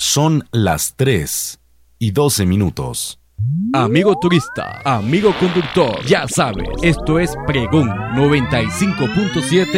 Son las 3:12. Amigo turista, amigo conductor, ya sabes, esto es Pregón 95.7